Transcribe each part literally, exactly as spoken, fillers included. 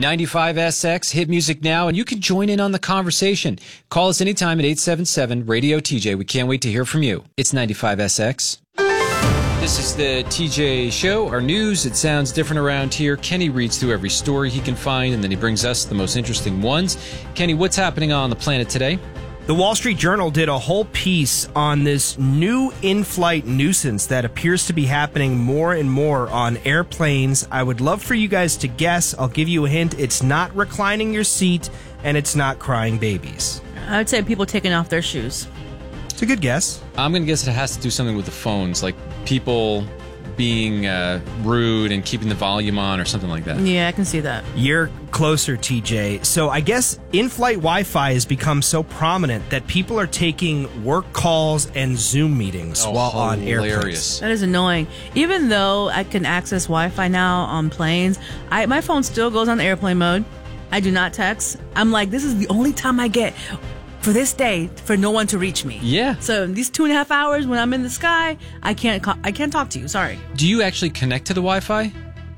ninety-five S X, hit music now, and you can join in on the conversation. Call us anytime at eight seven seven, radio T J. We can't wait to hear from you. It's ninety-five S X. This is the T J Show, our news. It sounds different around here. Kenny reads through every story he can find, and then he brings us the most interesting ones. Kenny, what's happening on the planet today? The Wall Street Journal did a whole piece on this new in-flight nuisance that appears to be happening more and more on airplanes. I would love for you guys to guess. I'll give you a hint. It's not reclining your seat, and it's not crying babies. I would say people taking off their shoes. It's a good guess. I'm going to guess it has to do something with the phones, like people being uh, rude and keeping the volume on or something like that. Yeah, I can see that. You're closer, T J. So I guess in-flight Wi-Fi has become so prominent that people are taking work calls and Zoom meetings Oh, while on hilarious. airplanes. That is annoying. Even though I can access Wi-Fi now on planes, I, my phone still goes on airplane mode. I do not text. I'm like, this is the only time I get for this day for no one to reach me. Yeah. So these two and a half hours when I'm in the sky, I can't ca- I can't talk to you. Sorry. Do you actually connect to the Wi-Fi?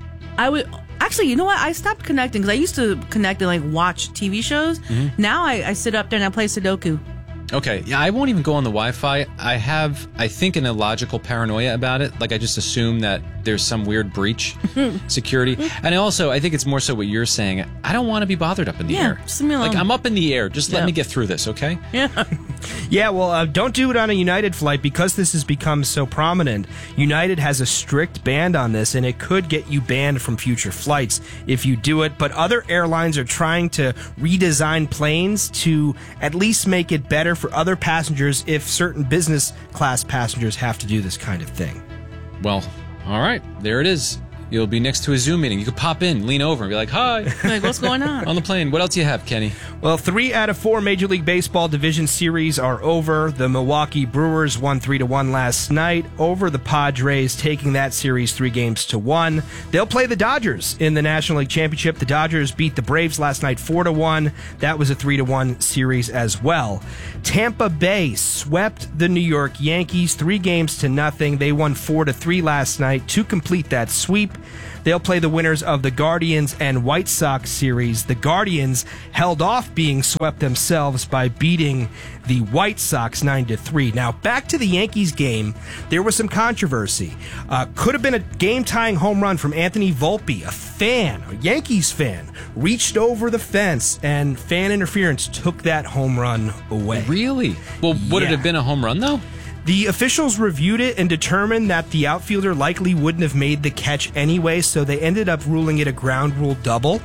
I would actually. You know what? I stopped connecting because I used to connect and like watch T V shows. Mm-hmm. Now I, I sit up there and I play Sudoku. Okay, yeah, I won't even go on the Wi-Fi. I have, I think, an illogical paranoia about it. Like, I just assume that there's some weird breach, security. And also, I think it's more so what you're saying. I don't want to be bothered up in the Yeah, air. just leave me alone. Like, I'm up in the air. Just let Yeah. me get through this, okay? Yeah. Yeah, well, uh, don't do it on a United flight because this has become so prominent. United has a strict ban on this, and it could get you banned from future flights if you do it. But other airlines are trying to redesign planes to at least make it better for other passengers if certain business class passengers have to do this kind of thing. Well, all right, there it is. You'll be next to a Zoom meeting. You could pop in, lean over, and be like, hi. Like, what's going on? On the plane. What else do you have, Kenny? Well, three out of four Major League Baseball division series are over. The Milwaukee Brewers won three to one last night over the Padres, taking that series three games to one. They'll play the Dodgers in the National League Championship. The Dodgers beat the Braves last night four to one. That was a three to one series as well. Tampa Bay swept the New York Yankees three games to nothing. They won four to three last night to complete that sweep. They'll play the winners of the Guardians and White Sox series. The Guardians held off being swept themselves by beating the White Sox nine to three. Now, back to the Yankees game, there was some controversy. Uh, could have been a game-tying home run from Anthony Volpe. A fan, a Yankees fan, reached over the fence, and fan interference took that home run away. Really? Well, would Yeah. it have been a home run, though? The officials reviewed it and determined that the outfielder likely wouldn't have made the catch anyway, so they ended up ruling it a ground rule double.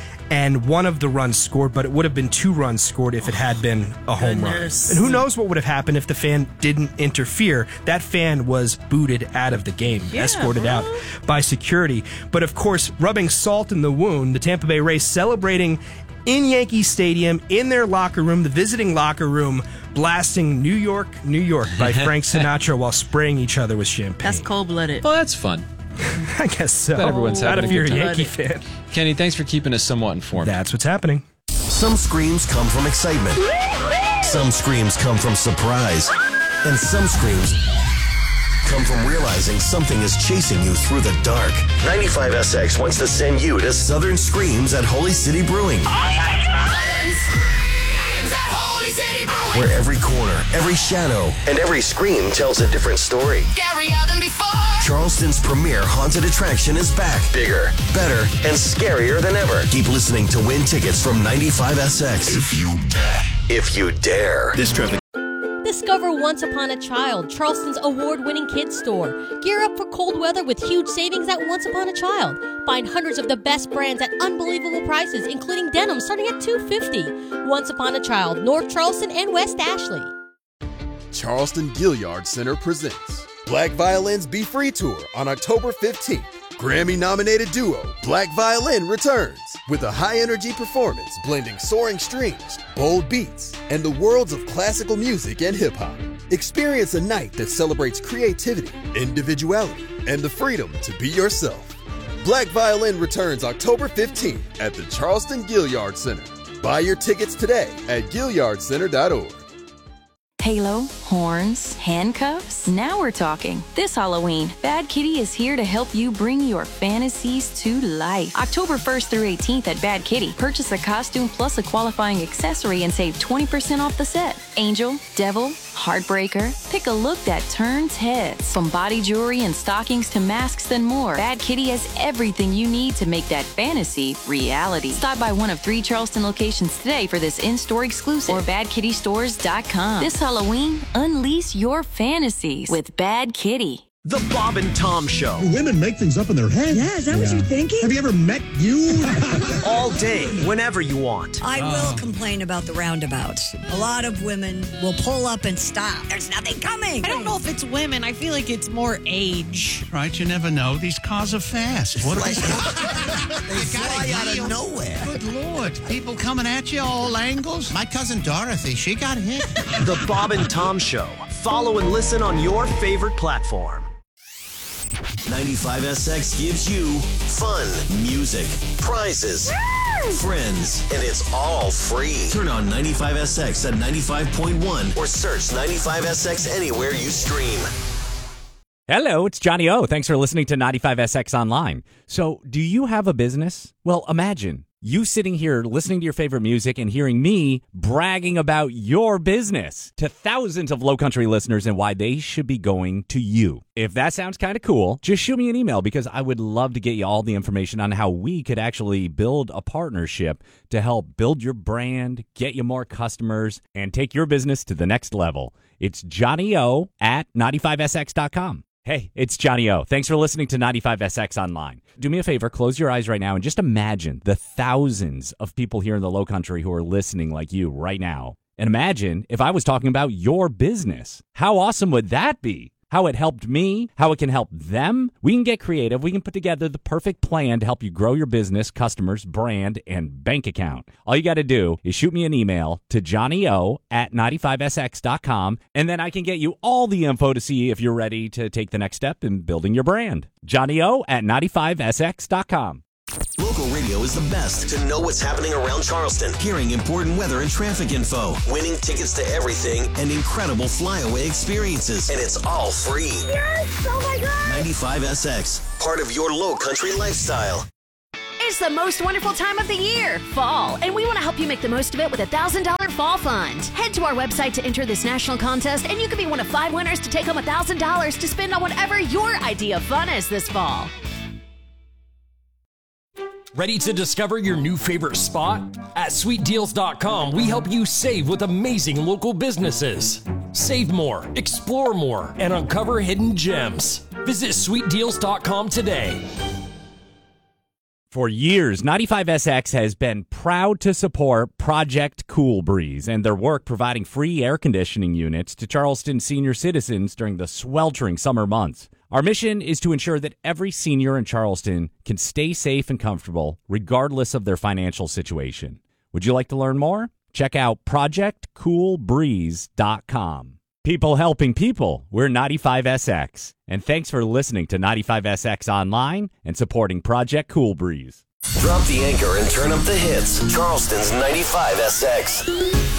And one of the runs scored, but it would have been two runs scored if it had been a home Goodness. run. And who knows what would have happened if the fan didn't interfere. That fan was booted out of the game, Yeah, escorted bro. out by security. But of course, rubbing salt in the wound, the Tampa Bay Rays celebrating in Yankee Stadium, in their locker room, the visiting locker room, blasting New York, New York by Frank Sinatra while spraying each other with champagne. That's cold-blooded. Well, that's fun. I guess so. Bet everyone's Not having if a you're a good Yankee time. fan. Kenny, thanks for keeping us somewhat informed. That's what's happening. Some screams come from excitement. Some screams come from surprise. And some screams come from realizing something is chasing you through the dark. ninety-five S X wants to send you to Southern Screams at Holy City Brewing. Where every corner, every shadow, and every scream tells a different story. Scarier than before. Charleston's premier haunted attraction is back. Bigger, better, and scarier than ever. Keep listening to win tickets from ninety-five S X. If you dare. If you dare. This traffic. Discover Once Upon a Child, Charleston's award-winning kids store. Gear up for cold weather with huge savings at Once Upon a Child. Find hundreds of the best brands at unbelievable prices, including denim starting at two hundred fifty dollars. Once Upon a Child, North Charleston and West Ashley. Charleston Gilliard Center presents Black Violin's Be Free Tour on October fifteenth. Grammy-nominated duo Black Violin returns with a high-energy performance blending soaring strings, bold beats, and the worlds of classical music and hip-hop. Experience a night that celebrates creativity, individuality, and the freedom to be yourself. Black Violin returns October fifteenth at the Charleston Gilliard Center. Buy your tickets today at gilliard center dot org. halo, horns, handcuffs. Now we're talking. This Halloween, Bad Kitty is here to help you bring your fantasies to life. October first through eighteenth at Bad Kitty. Purchase a costume plus a qualifying accessory and save twenty percent off the set. Angel, Devil, Heartbreaker. Pick a look that turns heads. From body jewelry and stockings to masks and more, Bad Kitty has everything you need to make that fantasy reality. Stop by one of three Charleston locations today for this in-store exclusive or bad kitty stores dot com. This Halloween, unleash your fantasies with Bad Kitty. The Bob and Tom Show. Women make things up in their head. Yeah, is that yeah. what you're thinking? Have you ever met you? All day, whenever you want. I oh. will complain about the roundabouts. A lot of women will pull up and stop. There's nothing coming. I don't know if it's women. I feel like it's more age. Right, you never know. These cars are fast. What are they? They fly out of nowhere. Good Lord. People coming at you all angles. My cousin Dorothy, she got hit. The Bob and Tom Show. Follow and listen on your favorite platform. ninety-five S X gives you fun, music, prizes, friends, and it's all free. Turn on ninety-five S X at ninety-five point one or search ninety-five S X anywhere you stream. Hello, it's Johnny O. Thanks for listening to ninety-five S X Online. So, do you have a business? Well, imagine you sitting here listening to your favorite music and hearing me bragging about your business to thousands of Low Country listeners and why they should be going to you. If that sounds kind of cool, just shoot me an email because I would love to get you all the information on how we could actually build a partnership to help build your brand, get you more customers, and take your business to the next level. It's Johnny O at ninety-five S X dot com. Hey, it's Johnny O. Thanks for listening to ninety-five S X Online. Do me a favor, close your eyes right now and just imagine the thousands of people here in the Low Country who are listening like you right now. And imagine if I was talking about your business. How awesome would that be? How it helped me, how it can help them. We can get creative. We can put together the perfect plan to help you grow your business, customers, brand, and bank account. All you got to do is shoot me an email to johnny o at ninety-five S X dot com, and then I can get you all the info to see if you're ready to take the next step in building your brand. johnny o at ninety-five S X dot com. Local radio is the best to know what's happening around Charleston, hearing important weather and traffic info, winning tickets to everything, and incredible flyaway experiences. And it's all free. Yes! Oh my God! ninety-five S X, part of your Low Country lifestyle. It's the most wonderful time of the year, fall, and we want to help you make the most of it with a one thousand dollars Fall Fund. Head to our website to enter this national contest, and you can be one of five winners to take home one thousand dollars to spend on whatever your idea of fun is this fall. Ready to discover your new favorite spot? At sweet deals dot com, we help you save with amazing local businesses. Save more, explore more, and uncover hidden gems. Visit sweet deals dot com today. For years, ninety-five S X has been proud to support Project Cool Breeze and their work providing free air conditioning units to Charleston senior citizens during the sweltering summer months. Our mission is to ensure that every senior in Charleston can stay safe and comfortable regardless of their financial situation. Would you like to learn more? Check out project cool breeze dot com. People helping people, we're ninety-five S X. And thanks for listening to ninety-five S X Online and supporting Project Cool Breeze. Drop the anchor and turn up the hits. Charleston's ninety-five S X.